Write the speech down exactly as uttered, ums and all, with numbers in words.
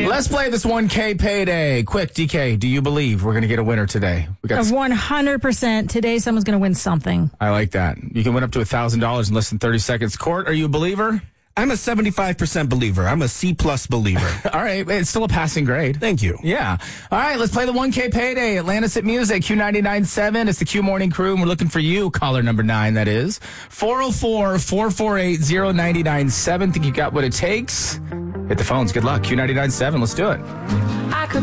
Let's play this one K payday. Quick, D K, do you believe we're going to get a winner today? We got Uh, one hundred percent. Today, someone's going to win something. I like that. You can win up to one thousand dollars in less than thirty seconds. Court, are you a believer? I'm a seventy-five percent believer. I'm a C-plus believer. All right. It's still a passing grade. Thank you. Yeah. All right. Let's play the one K payday. Atlantis at Music, Q ninety-nine point seven. It's the Q Morning Crew, and we're looking for you. Caller number nine, that is. four oh four, four four eight, oh nine nine seven. Think you got what it takes? Hit the phones. Good luck. Q ninety-nine point seven. Let's do it.